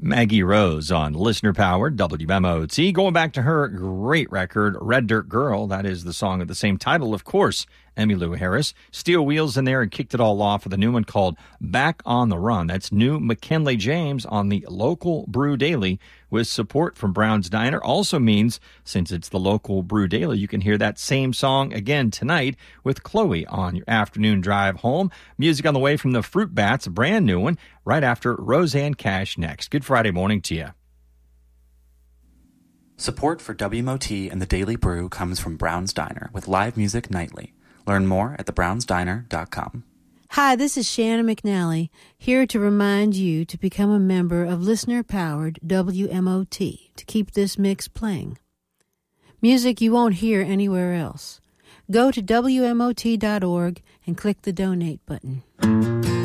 Maggie Rose on listener-powered WMOT. Going back to her great record, Red Dirt Girl. That is the song of the same title, of course. Emmylou Harris. Steel Wheels in there and kicked it all off with a new one called Back on the Run. That's new McKinley James on the Local Brew Daily with support from Brown's Diner. Also means, since it's the Local Brew Daily, you can hear that same song again tonight with Chloe on your afternoon drive home. Music on the way from the Fruit Bats, a brand new one, right after Roseanne Cash next. Good Friday morning to you. Support for WMOT and the Daily Brew comes from Brown's Diner with live music nightly. Learn more at thebrownsdiner.com. Hi, this is Shannon McNally, here to remind you to become a member of listener-powered WMOT to keep this mix playing. Music you won't hear anywhere else. Go to WMOT.org and click the donate button.